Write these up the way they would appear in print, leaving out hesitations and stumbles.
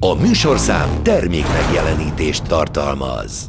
A műsorszám termék megjelenítést tartalmaz.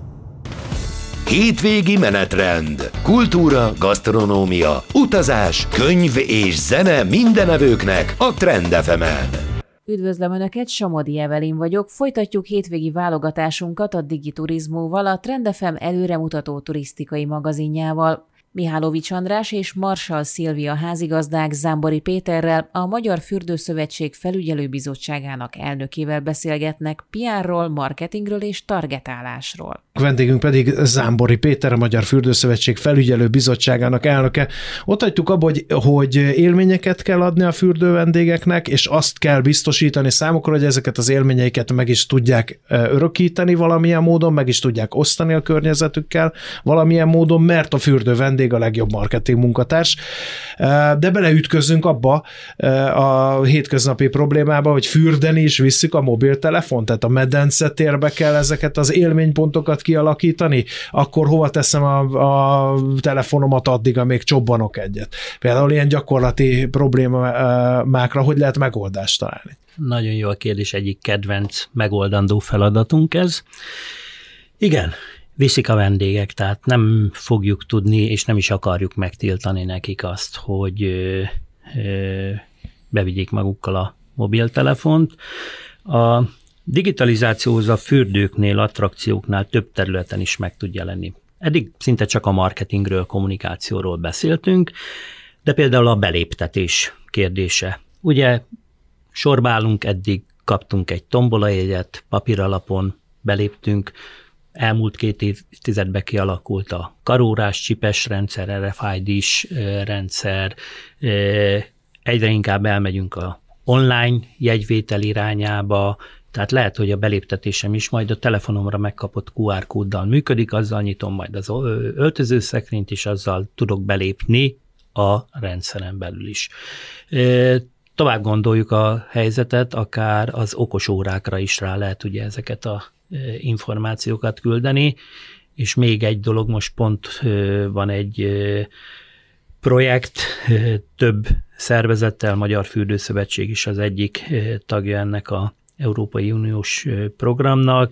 Hétvégi menetrend, kultúra, gasztronómia, utazás, könyv és zene mindenevőknek a Trend FM-en. Üdvözlöm Önöket, Somodi Evelin vagyok. Folytatjuk hétvégi válogatásunkat a Digiturizmóval, a Trend FM előremutató turisztikai magazinjával. Mihálovics András és Marsall Szilvia házigazdák Zámbori Péterrel, a Magyar Fürdőszövetség felügyelőbizottságának elnökével beszélgetnek PR-ról, marketingről és targetálásról. Vendégünk pedig Zámbori Péter, a Magyar Fürdőszövetség felügyelőbizottságának elnöke. Ott hagytuk abba, hogy élményeket kell adni a fürdővendégeknek, és azt kell biztosítani számukra, hogy ezeket az élményeiket meg is tudják örökíteni valamilyen módon, meg is tudják osztani a környezetükkel valamilyen módon, mert a fürdővendég a legjobb marketing munkatárs. De beleütközünk abba a hétköznapi problémába, hogy fürdeni is visszük a mobiltelefon, tehát a medencetérbe kell ezeket az élménypontokat kialakítani, akkor hova teszem a telefonomat addig, amíg csobbanok egyet. Például ilyen gyakorlati problémákra hogy lehet megoldást találni? Nagyon jó a kérdés, egyik kedvenc megoldandó feladatunk ez. Igen, viszik a vendégek, tehát nem fogjuk tudni, és nem is akarjuk megtiltani nekik azt, hogy bevigyék magukkal a mobiltelefont. A digitalizációhoz a fürdőknél, attrakcióknál több területen is meg tud jelenni. Eddig szinte csak a marketingről, kommunikációról beszéltünk, de például a beléptetés kérdése. Ugye sorba állunk, eddig kaptunk egy tombolajegyet, papíralapon beléptünk, elmúlt 2 évtizedben kialakult a karórás, csipes rendszer, RFID-s rendszer, egyre inkább elmegyünk a online jegyvétel irányába, tehát lehet, hogy a beléptetésem is majd a telefonomra megkapott QR kóddal működik, azzal nyitom majd az öltözőszekrényt, és azzal tudok belépni a rendszeren belül is. Tovább gondoljuk a helyzetet, akár az okos órákra is rá lehet ugye ezeket a információkat küldeni, és még egy dolog, most pont van egy projekt, több szervezettel, Magyar Fürdőszövetség is az egyik tagja ennek a Európai Uniós programnak,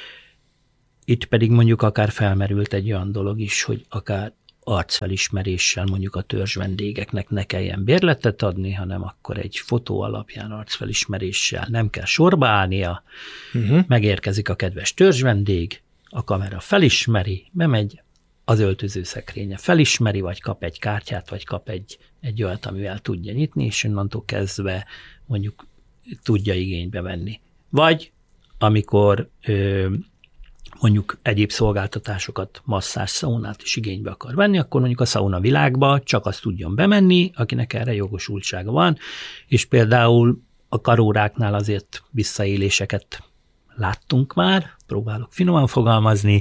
itt pedig mondjuk akár felmerült egy olyan dolog is, hogy akár arcfelismeréssel mondjuk a törzsvendégeknek ne kelljen bérletet adni, hanem akkor egy fotó alapján arcfelismeréssel nem kell sorba állnia, megérkezik a kedves törzsvendég, a kamera felismeri, bemegy, az öltözőszekrénye felismeri, vagy kap egy kártyát, vagy kap egy olyat, amivel tudja nyitni, és onnantól kezdve mondjuk tudja igénybe venni. Vagy amikor mondjuk egyéb szolgáltatásokat, masszázs, szaunát is igénybe akar venni, akkor mondjuk a szauna világba csak azt tudjon bemenni, akinek erre jogosultsága van, és például a karóráknál azért visszaéléseket láttunk már, próbálok finoman fogalmazni,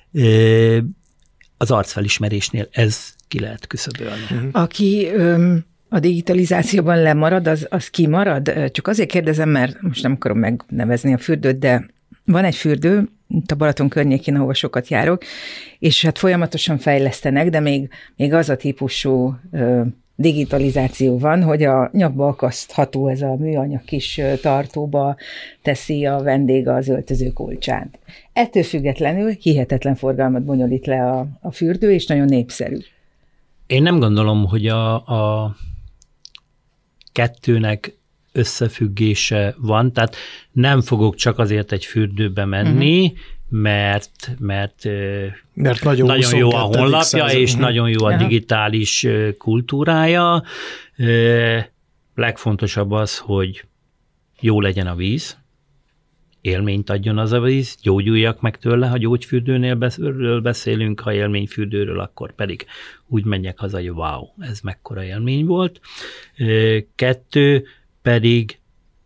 az arcfelismerésnél ez ki lehet küszöbölni. Aki a digitalizációban lemarad, az kimarad? Csak azért kérdezem, mert most nem akarom megnevezni a fürdőt, de van egy fürdő, itt a Balaton környékén, ahol sokat járok, és hát folyamatosan fejlesztenek, de még az a típusú digitalizáció van, hogy a nyakba akasztható ez a műanyag kis tartóba teszi a vendég az öltözőkolcsát. Ettől függetlenül hihetetlen forgalmat bonyolít le a fürdő, és nagyon népszerű. Én nem gondolom, hogy a kettőnek összefüggése van, tehát nem fogok csak azért egy fürdőbe menni, mert nagyon jó a honlapja, és nagyon jó a digitális kultúrája. Legfontosabb az, hogy jó legyen a víz, élményt adjon az a víz, gyógyuljak meg tőle, ha gyógyfürdőnél beszélünk, ha élményfürdőről, akkor pedig úgy menjek haza, hogy wow, ez mekkora élmény volt. 2 pedig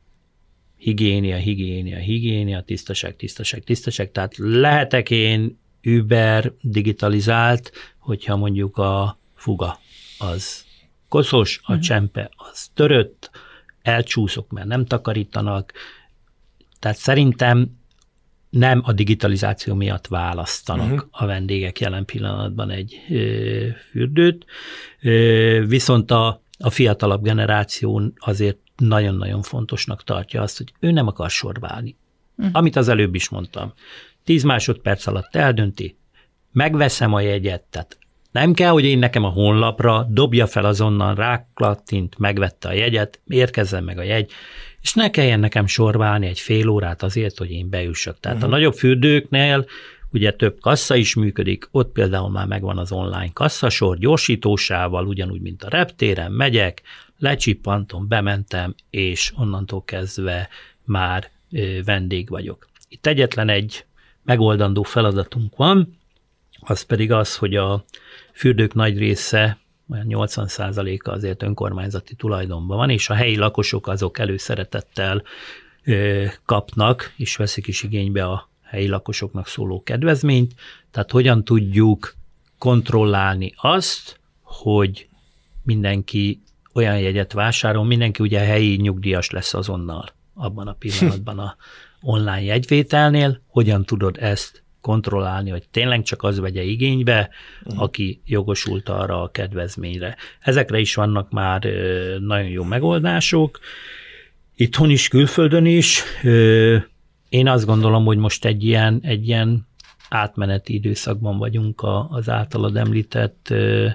higiénia, tisztaság. Tehát lehetek én über digitalizált, hogyha mondjuk a fuga az koszos, a csempe az törött, elcsúszok, mert nem takarítanak. Tehát szerintem nem a digitalizáció miatt választanak a vendégek jelen pillanatban egy fürdőt, viszont a fiatalabb generáció azért nagyon-nagyon fontosnak tartja azt, hogy ő nem akar sorba állni. Amit az előbb is mondtam. 10 másodperc alatt eldönti, megveszem a jegyet, tehát nem kell, hogy én nekem a honlapra dobja fel azonnal, ráklattint, megvette a jegyet, érkezzen meg a jegy, és ne kelljen nekem sorválni egy fél órát azért, hogy én bejussak. Tehát a nagyobb fürdőknél ugye több kassa is működik, ott például már megvan az online kasszasor, gyorsítósával, ugyanúgy, mint a reptéren, megyek, lecsippantom, bementem, és onnantól kezdve már vendég vagyok. Itt egyetlen egy megoldandó feladatunk van, az pedig az, hogy a fürdők nagy része, olyan 80%-a azért önkormányzati tulajdonban van, és a helyi lakosok azok előszeretettel kapnak, és veszik is igénybe a helyi lakosoknak szóló kedvezményt. Tehát hogyan tudjuk kontrollálni azt, hogy mindenki olyan jegyet vásárol, mindenki ugye helyi nyugdíjas lesz azonnal abban a pillanatban a online jegyvételnél, hogyan tudod ezt kontrollálni, hogy tényleg csak az vegye igénybe, aki jogosult arra a kedvezményre. Ezekre is vannak már nagyon jó megoldások, itthon is, külföldön is. Én azt gondolom, hogy most egy ilyen átmeneti időszakban vagyunk az általad említett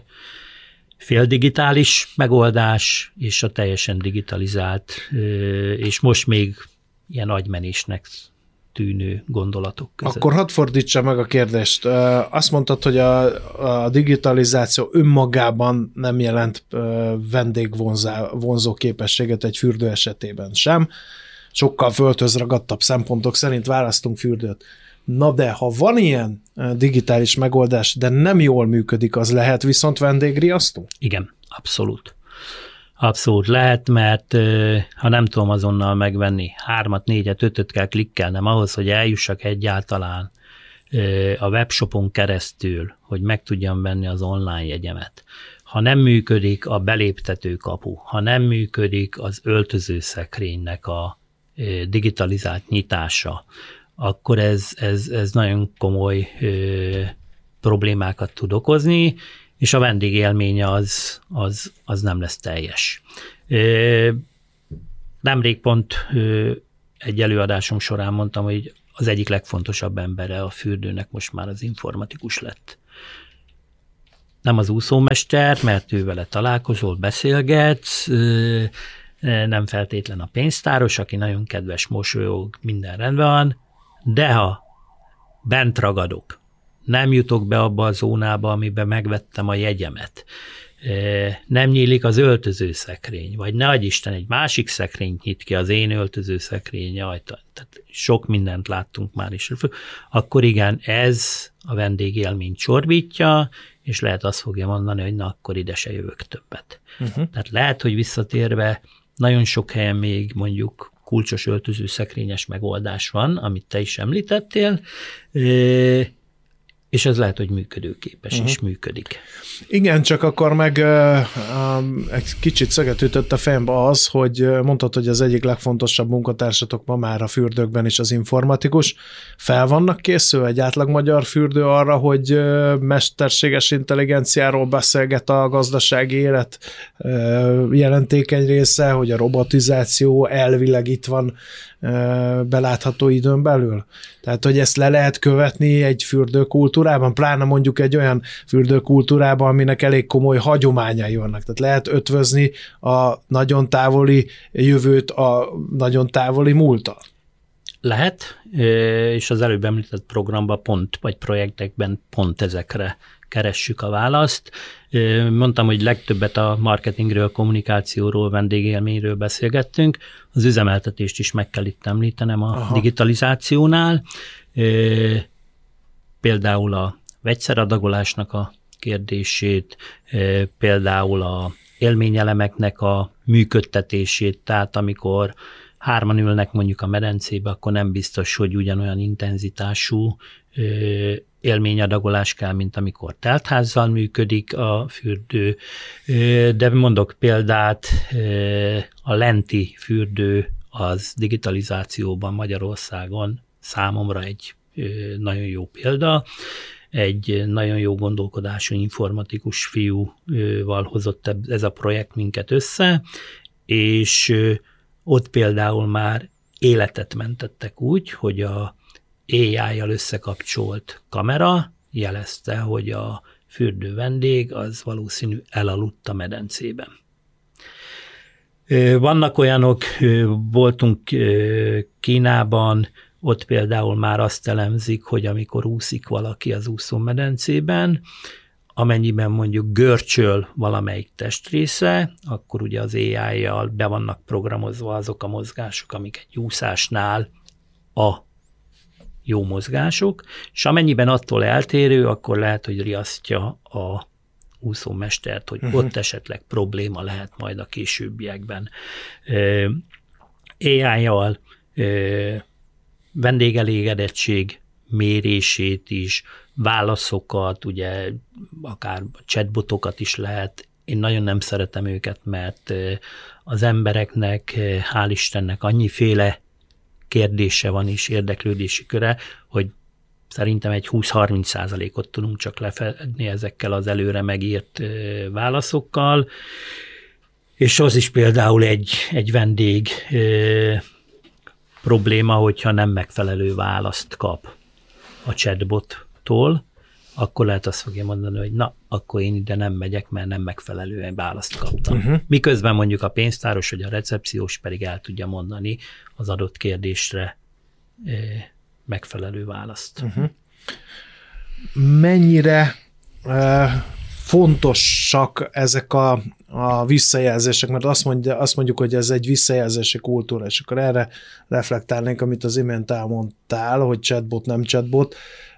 féldigitális megoldás és a teljesen digitalizált, és most még ilyen agymenésnek tűnő gondolatok között. Akkor hadd fordítsa meg a kérdést. Azt mondtad, hogy a digitalizáció önmagában nem jelent vendégvonzó képességet egy fürdő esetében sem. Sokkal földhöz ragadtabb szempontok szerint választunk fürdőt. Na de, ha van ilyen digitális megoldás, de nem jól működik, az lehet viszont vendégriasztó? Igen, abszolút. Abszolút lehet, mert ha nem tudom azonnal megvenni, 3, 4, 5 kell klikkelnem ahhoz, hogy eljussak egyáltalán a webshopon keresztül, hogy meg tudjam venni az online jegyemet. Ha nem működik a beléptető kapu, ha nem működik az öltözőszekrénynek a digitalizált nyitása, akkor ez nagyon komoly problémákat tud okozni, és a vendégélménye az nem lesz teljes. Nemrég pont egy előadásom során mondtam, hogy az egyik legfontosabb embere a fürdőnek most már az informatikus lett. Nem az úszómester, mert ő vele találkozol, beszélgetsz, nem feltétlen a pénztáros, aki nagyon kedves, mosolyog, minden rendben van, de ha bent ragadok, nem jutok be abba a zónába, amiben megvettem a jegyemet, nem nyílik az öltözőszekrény, vagy ne adj Isten, egy másik szekrényt nyit ki az én öltözőszekrény ajtaján, tehát sok mindent láttunk már is, akkor igen, ez a vendégélményt csorbítja, és lehet azt fogja mondani, hogy na, akkor ide se jövök többet. Tehát lehet, hogy visszatérve nagyon sok helyen még mondjuk kulcsos öltözőszekrényes megoldás van, amit te is említettél, és ez lehet, hogy működőképes és működik. Igen, csak akkor meg egy kicsit szöget ütött a fejembe az, hogy mondtad, hogy az egyik legfontosabb munkatársatok ma már a fürdőkben is az informatikus. Fel vannak készül egy átlag magyar fürdő arra, hogy mesterséges intelligenciáról beszélget a gazdasági élet jelentékeny része, hogy a robotizáció elvileg itt van belátható időn belül? Tehát, hogy ezt le lehet követni egy fürdőkultúrában, pláne mondjuk egy olyan fürdőkultúrában, aminek elég komoly hagyományai vannak. Tehát lehet ötvözni a nagyon távoli jövőt a nagyon távoli múlttal? Lehet, és az előbb említett programban vagy projektekben pont ezekre keressük a választ. Mondtam, hogy legtöbbet a marketingről, kommunikációról, vendégélményről beszélgettünk. Az üzemeltetést is meg kell itt említenem a digitalizációnál. Például a vegyszeradagolásnak a kérdését, például a élményelemeknek a működtetését, tehát amikor 3 ülnek mondjuk a medencébe, akkor nem biztos, hogy ugyanolyan intenzitású élményadagolás kell, mint amikor teltházzal működik a fürdő. De mondok példát, a lenti fürdő az digitalizációban Magyarországon számomra egy nagyon jó példa. Egy nagyon jó gondolkodású informatikus fiúval hozott ez a projekt minket össze, és ott például már életet mentettek úgy, hogy a AI-jal összekapcsolt kamera jelezte, hogy a fürdő vendég az valószínű elaludt a medencében. Vannak olyanok, voltunk Kínában, ott például már azt elemzik, hogy amikor úszik valaki az úszómedencében, amennyiben mondjuk görcsöl valamelyik testrésze, akkor ugye az AI-jal be vannak programozva azok a mozgások, amik egy úszásnál a jó mozgások, és amennyiben attól eltérő, akkor lehet, hogy riasztja a úszómestert, hogy ott esetleg probléma lehet majd a későbbiekben. AI-jal vendégelégedettség mérését is, válaszokat, ugye akár chatbotokat is lehet. Én nagyon nem szeretem őket, mert az embereknek, hál' Istennek annyiféle kérdése van és érdeklődési köre, hogy szerintem egy 20-30%-ot tudunk csak lefedni ezekkel az előre megírt válaszokkal, és az is például egy vendég probléma, hogyha nem megfelelő választ kap a chatbottól, akkor lehet azt fogja mondani, hogy na, akkor én ide nem megyek, mert nem megfelelően választ kaptam. Miközben mondjuk a pénztáros vagy a recepciós pedig el tudja mondani az adott kérdésre megfelelő választ. Mennyire fontosak ezek a visszajelzések, mert azt mondjuk, hogy ez egy visszajelzési kultúra, és akkor erre reflektálnénk, amit az imént elmondtál, hogy chatbot, nem chatbot,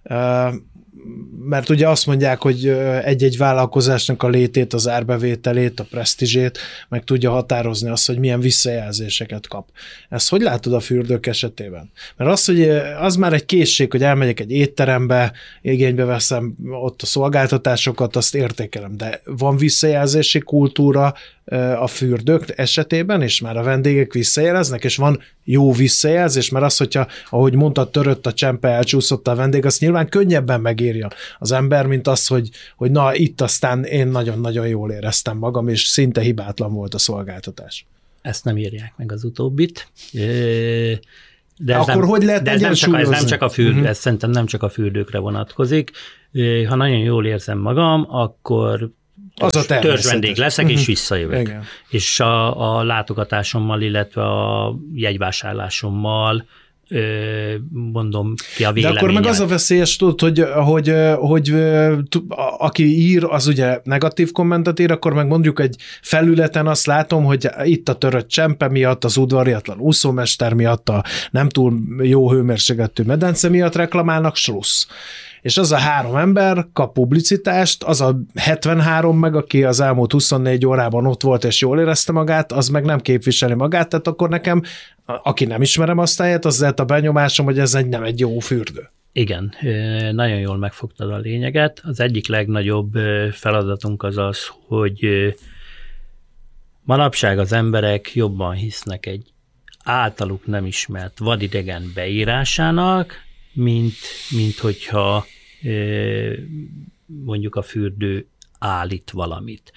mert ugye azt mondják, hogy egy-egy vállalkozásnak a létét, az árbevételét, a presztízsét meg tudja határozni azt, hogy milyen visszajelzéseket kap. Ezt hogy látod a fürdők esetében? Mert az, hogy az már egy készség, hogy elmegyek egy étterembe, igénybe veszem ott a szolgáltatásokat, azt értékelem, de van visszajelzési kultúra a fürdők esetében, és már a vendégek visszajeleznek, és van jó visszajelzés, mert az, hogyha, ahogy mondtad, törött a csempe, elcsúszott a vendég, azt nyilván könnyebben megírja az ember, mint az, hogy na, itt aztán én nagyon-nagyon jól éreztem magam, és szinte hibátlan volt a szolgáltatás. Ezt nem írják meg az utóbbit. De akkor nem, hogy lehet egyensúlyozni? Ez nem csak a fürdő, ez szerintem nem csak a fürdőkre vonatkozik. Ha nagyon jól érzem magam, akkor törzsvendég leszek, és visszajövök. Igen. És a látogatásommal, illetve a jegyvásárlásommal mondom ki a véleményemet. De akkor meg az a veszélyes, tudod, hogy aki ír, az ugye negatív kommentet ír, akkor meg mondjuk egy felületen azt látom, hogy itt a törött csempe miatt, az udvariatlan úszómester miatt, a nem túl jó hőmérsékletű medence miatt reklamálnak, slussz. És az a 3 ember kap publicitást, az a 73 meg, aki az elmúlt 24 órában ott volt és jól érezte magát, az meg nem képviseli magát, tehát akkor nekem, aki nem ismerem azt helyet, az lehet a benyomásom, hogy ez nem egy jó fürdő. Igen, nagyon jól megfogtad a lényeget. Az egyik legnagyobb feladatunk az az, hogy manapság az emberek jobban hisznek egy általuk nem ismert vadidegen beírásának, mint hogyha mondjuk a fürdő állít valamit.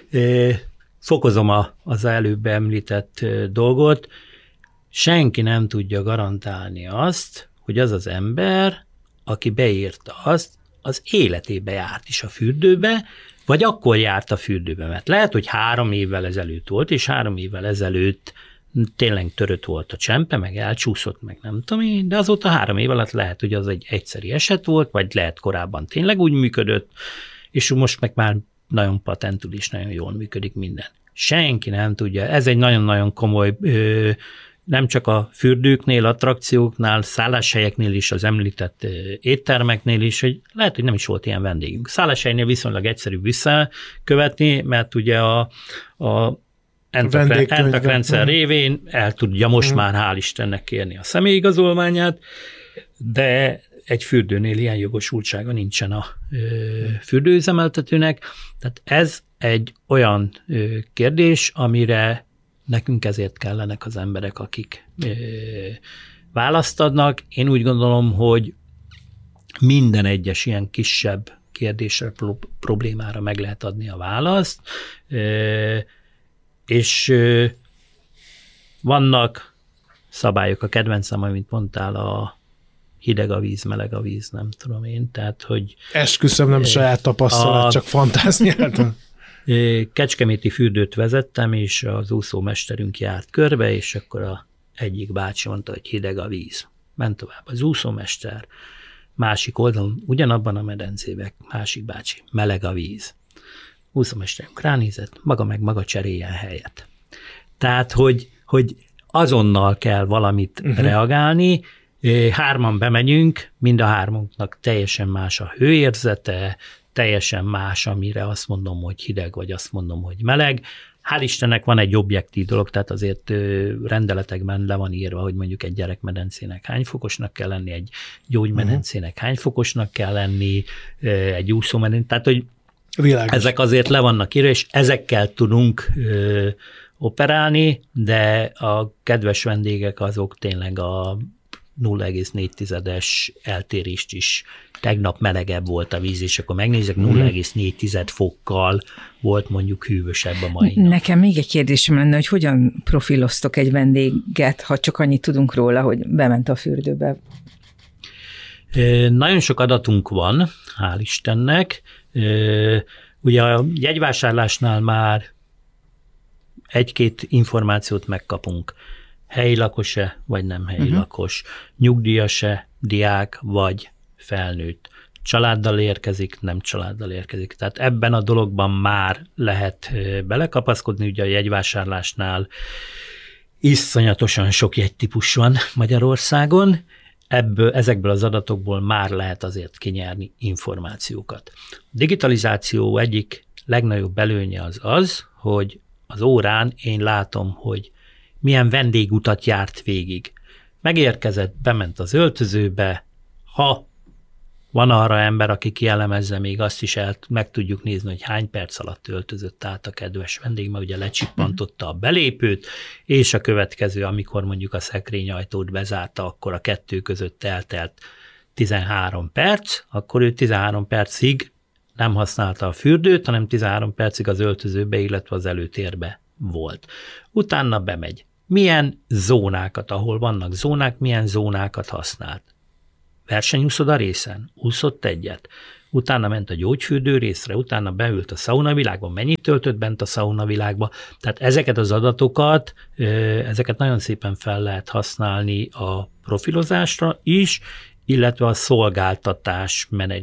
Fokozom az előbb említett dolgot, senki nem tudja garantálni azt, hogy az az ember, aki beírta azt, az életébe járt is a fürdőbe, vagy akkor járt a fürdőbe, mert lehet, hogy 3 évvel ezelőtt volt, és 3 évvel ezelőtt tényleg törött volt a csempe, meg elcsúszott, meg nem tudom én, de azóta 3 év alatt lehet, hogy az egy egyszeri eset volt, vagy lehet korábban tényleg úgy működött, és most meg már nagyon patentül is nagyon jól működik minden. Senki nem tudja, ez egy nagyon-nagyon komoly, nem csak a fürdőknél, attrakcióknál, szálláshelyeknél is, az említett éttermeknél is, hogy lehet, hogy nem is volt ilyen vendégünk. Szálláshelynél viszonylag egyszerű visszakövetni, mert ugye a ENTAK rendszer révén el tudja most már hál' Istennek kérni a személyigazolványát, de egy fürdőnél ilyen jogosultsága nincsen a fürdőüzemeltetőnek. Tehát ez egy olyan kérdés, amire nekünk ezért kellenek az emberek, akik választ adnak. Én úgy gondolom, hogy minden egyes ilyen kisebb kérdésre, problémára meg lehet adni a választ, és vannak szabályok. A kedvencem, amit mondtál, a hideg a víz, meleg a víz, nem tudom én. Tehát, hogy esküszöm, nem saját tapasztalat, csak fantáziáltam. Kecskeméti fürdőt vezettem, és az úszómesterünk járt körbe, és akkor egyik bácsi mondta, hogy hideg a víz. Ment tovább az úszómester, másik oldalon, ugyanabban a medencében, másik bácsi, meleg a víz. Úszómesterünk ránézett, maga cseréljen helyet. Tehát, hogy azonnal kell valamit reagálni, hárman bemegyünk, mind a hármunknak teljesen más a hőérzete, teljesen más, amire azt mondom, hogy hideg, vagy azt mondom, hogy meleg. Hál' Istennek van egy objektív dolog, tehát azért rendeletekben le van írva, hogy mondjuk egy gyerekmedencének hány fokosnak kell lenni, egy gyógymedencének hány fokosnak kell lenni, egy úszómedencének, tehát hogy világos. Ezek azért le vannak írva, és ezekkel tudunk operálni, de a kedves vendégek azok tényleg a 0,4-es eltérést is. Tegnap melegebb volt a víz, és akkor megnézzük, 0,4 fokkal volt mondjuk hűvösebb a mai nap. Nekem még egy kérdésem lenne, hogy hogyan profiloztok egy vendéget, ha csak annyit tudunk róla, hogy bement a fürdőbe? Nagyon sok adatunk van, hál' Istennek. Ugye a jegyvásárlásnál már egy-két információt megkapunk. Helyi lakos-e, vagy nem helyi lakos, nyugdíjas-e, diák, vagy felnőtt. Családdal érkezik, nem családdal érkezik. Tehát ebben a dologban már lehet belekapaszkodni, ugye a jegyvásárlásnál iszonyatosan sok jegytípus van Magyarországon, ezekből az adatokból már lehet azért kinyerni információkat. A digitalizáció egyik legnagyobb előnye az, hogy az órán én látom, hogy milyen vendégutat járt végig. Megérkezett, bement az öltözőbe, ha van arra ember, aki kielemezze, még azt is meg tudjuk nézni, hogy hány perc alatt öltözött át a kedves vendég, mert ugye lecsippantotta a belépőt, és a következő, amikor mondjuk a szekrényajtót bezárta, akkor a kettő között eltelt 13 perc, akkor ő 13 percig nem használta a fürdőt, hanem 13 percig az öltözőbe, illetve az előtérbe volt. Utána bemegy. Milyen zónákat, ahol vannak zónák, milyen zónákat használt? Versenyúszoda részen, úszott egyet, utána ment a gyógyfürdő részre, utána beült a szaunavilágba, mennyit töltött bent a szaunavilágba. Tehát ezeket az adatokat, ezeket nagyon szépen fel lehet használni a profilozásra is, illetve a szolgáltatás